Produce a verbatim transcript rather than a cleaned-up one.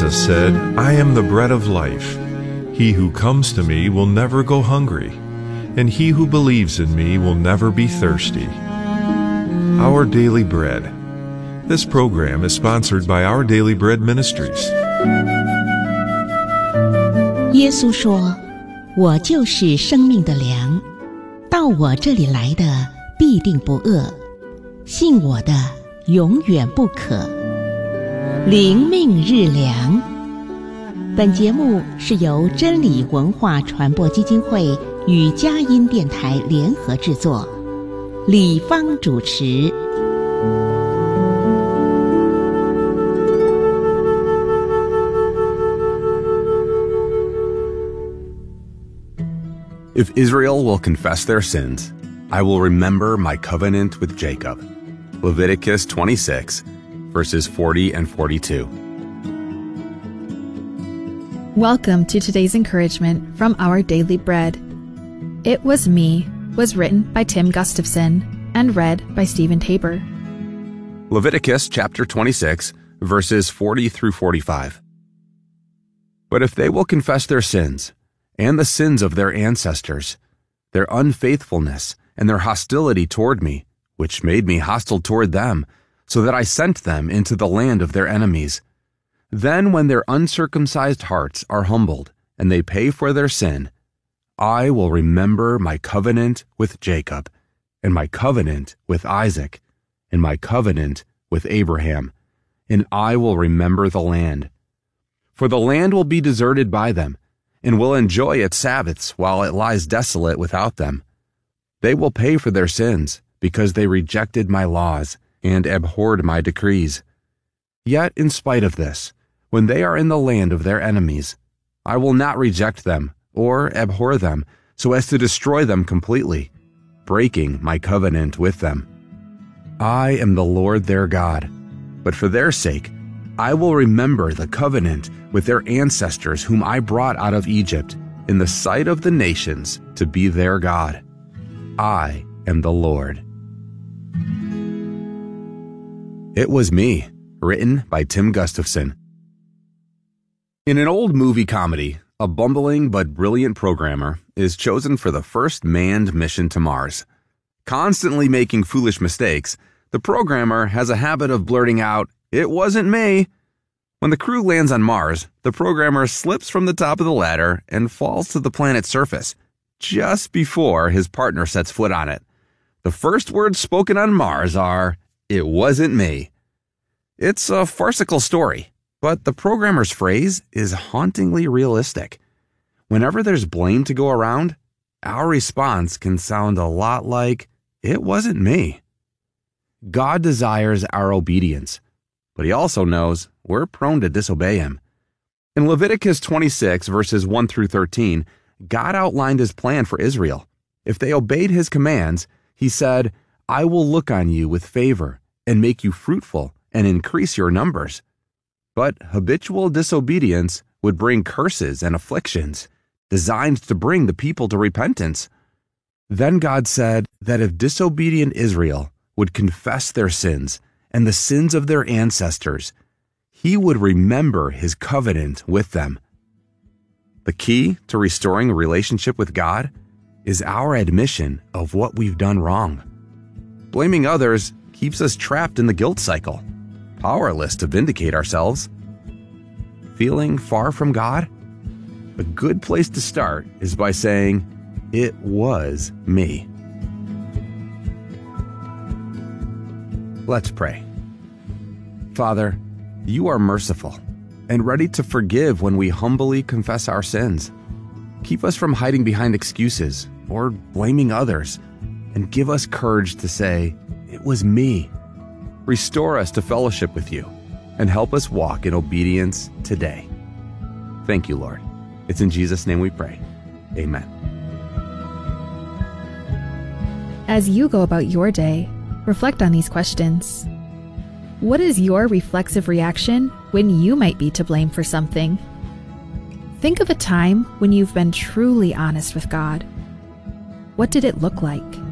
Jesus said, "I am the bread of life. He who comes to me will never go hungry, and he who believes in me will never be thirsty." Our Daily Bread. This program is sponsored by Our Daily Bread Ministries. 耶稣说：“我就是生命的粮，到我这里来的必定不饿，信我的永远不渴。”灵命日粮。本节目是由真理文化传播基金会与佳音电台联合制作，李芳主持。 If Israel will confess their sins, I will remember my covenant with Jacob. Leviticus twenty-six, verses forty and forty-two. Welcome to today's encouragement from Our Daily Bread. It Was Me was written by Tim Gustafson and read by Stephen Tabor. Leviticus chapter twenty-six, verses forty through forty-five. But if they will confess their sins, and the sins of their ancestors, their unfaithfulness and their hostility toward me, which made me hostile toward them, so that I sent them into the land of their enemies. Then when their uncircumcised hearts are humbled, and they pay for their sin, I will remember my covenant with Jacob, and my covenant with Isaac, and my covenant with Abraham, and I will remember the land. For the land will be deserted by them, and will enjoy its Sabbaths while it lies desolate without them. They will pay for their sins, because they rejected my laws and abhorred my decrees. Yet in spite of this, when they are in the land of their enemies, I will not reject them or abhor them so as to destroy them completely, breaking my covenant with them. I am the Lord their God, but for their sake I will remember the covenant with their ancestors whom I brought out of Egypt in the sight of the nations to be their God. I am the Lord. It Was Me, written by Tim Gustafson. In an old movie comedy, a bumbling but brilliant programmer is chosen for the first manned mission to Mars. Constantly making foolish mistakes, the programmer has a habit of blurting out, "It wasn't me." When the crew lands on Mars, the programmer slips from the top of the ladder and falls to the planet's surface, just before his partner sets foot on it. The first words spoken on Mars are, "It wasn't me." It's a farcical story, but the programmer's phrase is hauntingly realistic. Whenever there's blame to go around, our response can sound a lot like, "It wasn't me." God desires our obedience, but he also knows we're prone to disobey him. In Leviticus twenty-six, verses one through thirteen, God outlined his plan for Israel. If they obeyed his commands, he said, "I will look on you with favor and make you fruitful and increase your numbers." But habitual disobedience would bring curses and afflictions, designed to bring the people to repentance. Then God said that if disobedient Israel would confess their sins and the sins of their ancestors, he would remember his covenant with them. The key to restoring a relationship with God is our admission of what we've done wrong. Blaming others keeps us trapped in the guilt cycle, powerless to vindicate ourselves. Feeling far from God? A good place to start is by saying, "It was me." Let's pray. Father, you are merciful and ready to forgive when we humbly confess our sins. Keep us from hiding behind excuses or blaming others, and give us courage to say, "It was me." Restore us to fellowship with you and help us walk in obedience today. Thank you, Lord. It's in Jesus' name we pray. Amen. As you go about your day, reflect on these questions. What is your reflexive reaction when you might be to blame for something? Think of a time when you've been truly honest with God. What did it look like?